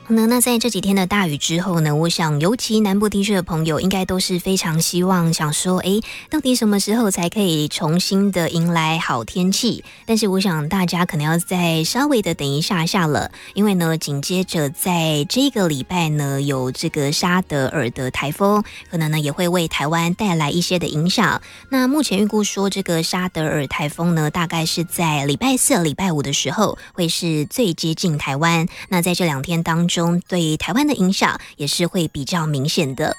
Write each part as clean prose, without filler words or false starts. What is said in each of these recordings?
那在这几天的大雨之后呢，我想尤其南部地区的朋友应该都是非常希望想说，到底什么时候才可以重新的迎来好天气？但是我想大家可能要再稍微的等一下了，因为呢，紧接着在这个礼拜呢，有这个沙德尔的台风，可能呢也会为台湾带来一些的影响。那目前预估说，这个沙德尔台风呢，大概是在礼拜4、礼拜5的时候会是最接近台湾。那在这2天当中，对台湾的影响也是会比较明显的。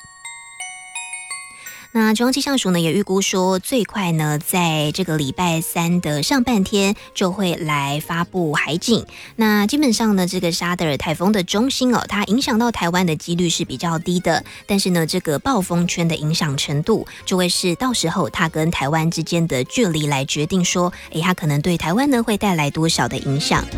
那中央气象署呢也预估说，最快呢在这个礼拜3的上半天就会来发布海警。那基本上呢，这个沙德尔台风的中心它影响到台湾的几率是比较低的，但是呢，这个暴风圈的影响程度就会是到时候它跟台湾之间的距离来决定说，它可能对台湾呢会带来多少的影响。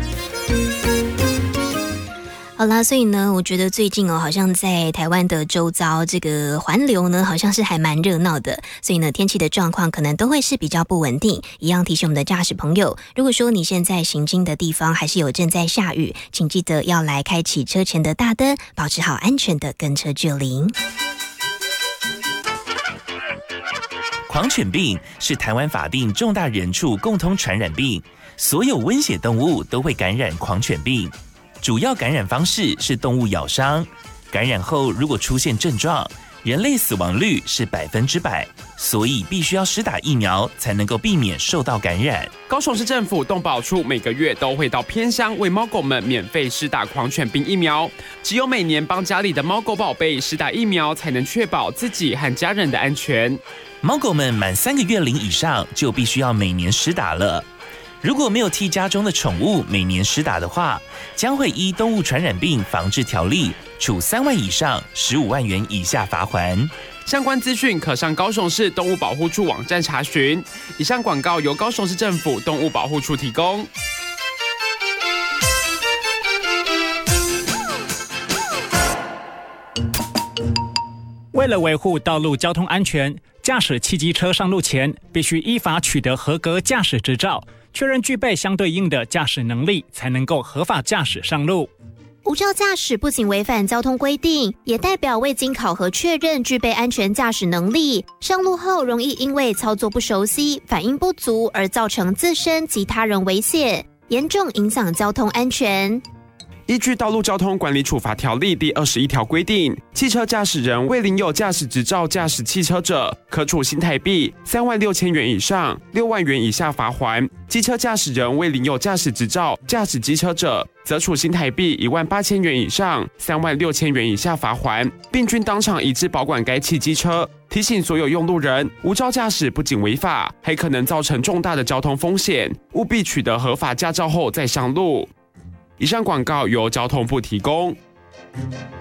好啦，所以呢，我觉得最近好像在台湾的周遭这个环流呢，好像是还蛮热闹的，所以呢，天气的状况可能都会是比较不稳定。一样提醒我们的驾驶朋友，如果说你现在行经的地方还是有正在下雨，请记得要来开启车前的大灯，保持好安全的跟车距离。 狂犬病是台湾法定重大人畜共同传染病，所有温血动物都会感染狂犬病。主要感染方式是动物咬伤，感染后如果出现症状，人类死亡率是100%，所以必须要施打疫苗才能够避免受到感染。 高雄市政府动保处每个月都会到偏乡为猫狗们免费施打狂犬病疫苗，只有每年帮家里的猫狗宝贝施打疫苗，才能确保自己和家人的安全。 猫狗们满3个月龄以上就必须要每年施打了。如果没有替家中的宠物每年施打的话，将会依动物传染病防治条例处3万以上15万元以下罚锾。 相关资讯可上高雄市动物保护处网站查询。以上广告由高雄市政府动物保护处提供。 为了维护道路交通安全，驾驶汽机车上路前必须依法取得合格驾驶执照，确认具备相对应的驾驶能力，才能够合法驾驶上路。 无照驾驶不仅违反交通规定，也代表未经考核确认具备安全驾驶能力，上路后容易因为操作不熟悉、反应不足而造成自身及他人危险，严重影响交通安全。 依据《道路交通管理处罚条例》第21条规定，汽车驾驶人未领有驾驶执照驾驶汽车者，可处新台币36000元以上6万元以下罚锾；机车驾驶人未领有驾驶执照驾驶机车者，则处新台币18000元以上36000元以下罚锾，并均当场移至保管该汽机车。提醒所有用路人，无照驾驶不仅违法，还可能造成重大的交通风险，务必取得合法驾照后再上路。以上广告由交通部提供。